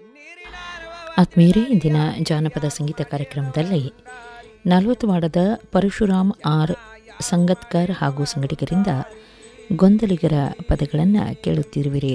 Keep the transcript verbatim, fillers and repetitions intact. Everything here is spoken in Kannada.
ಆತ್ಮೀಯರೇ, ಇಂದಿನ ಜಾನಪದ ಸಂಗೀತ ಕಾರ್ಯಕ್ರಮದಲ್ಲಿ ನಲವತ್ತು ವಾಡದ ಪರಶುರಾಮ್ ಆರ್ ಸಂಗತ್ಕರ್ ಹಾಗೂ ಸಂಗಡಿಗರಿಂದ ಗೊಂದಲಿಗರ ಪದಗಳನ್ನು ಕೇಳುತ್ತಿರುವಿರಿ.